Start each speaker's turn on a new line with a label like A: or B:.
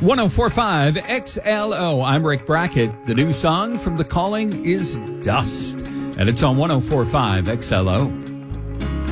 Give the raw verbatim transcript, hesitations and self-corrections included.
A: one oh four point five X L O. I'm Rick Brackett. The new song from The Calling is Dust. And it's on one oh four point five X L O.